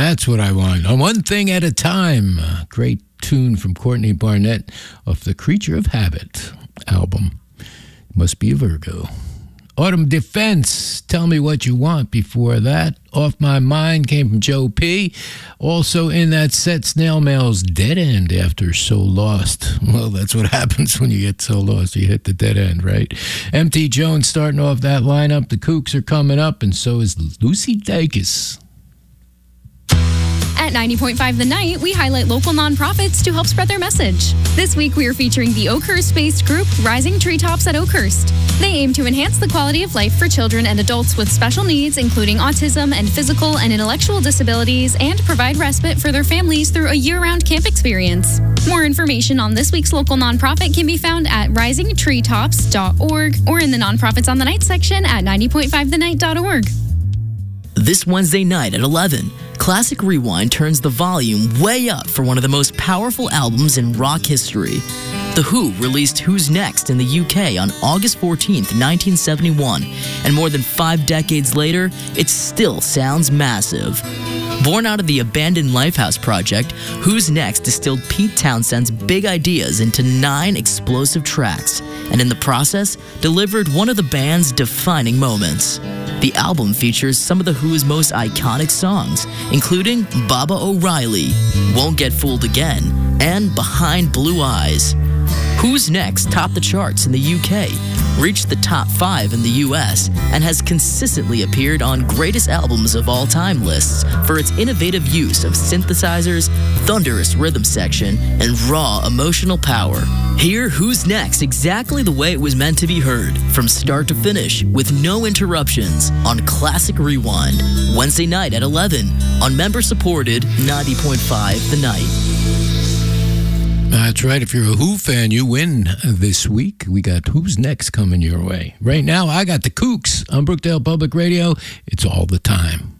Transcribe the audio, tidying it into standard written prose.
That's what I want. On One Thing at a Time. Great tune from Courtney Barnett of the Creature of Habit album. Must be a Virgo. Autumn Defense, Tell Me What You Want. Before that, Off My Mind came from Joe P. Also in that set, Snail Mail's Dead End after So Lost. Well, that's what happens when you get so lost. You hit the dead end, right? M.T. Jones starting off that lineup. The Kooks are coming up, and so is Lucy Dacus. At 90.5 The Night, we highlight local nonprofits to help spread their message. This week, we are featuring the Oakhurst-based group Rising Treetops at Oakhurst. They aim to enhance the quality of life for children and adults with special needs, including autism and physical and intellectual disabilities, and provide respite for their families through a year-round camp experience. More information on this week's local nonprofit can be found at risingtreetops.org or in the Nonprofits on the Night section at 90.5thenight.org. This Wednesday night at 11, Classic Rewind turns the volume way up for one of the most powerful albums in rock history. The Who released Who's Next in the UK on August 14th, 1971, and more than 5 decades later, it still sounds massive. Born out of the abandoned Lifehouse project, Who's Next distilled Pete Townshend's big ideas into 9 explosive tracks, and in the process, delivered one of the band's defining moments. The album features some of The Who's most iconic songs, including Baba O'Reilly, Won't Get Fooled Again, and Behind Blue Eyes. Who's Next topped the charts in the UK, reached the top 5 in the US, and has consistently appeared on greatest albums of all time lists for its innovative use of synthesizers, thunderous rhythm section, and raw emotional power. Hear Who's Next exactly the way it was meant to be heard, from start to finish, with no interruptions, on Classic Rewind, Wednesday night at 11, on member-supported 90.5 The Night. That's right. If you're a Who fan, you win this week. We got Who's Next coming your way. Right now, I got the Kooks on Brookdale Public Radio. It's all the time.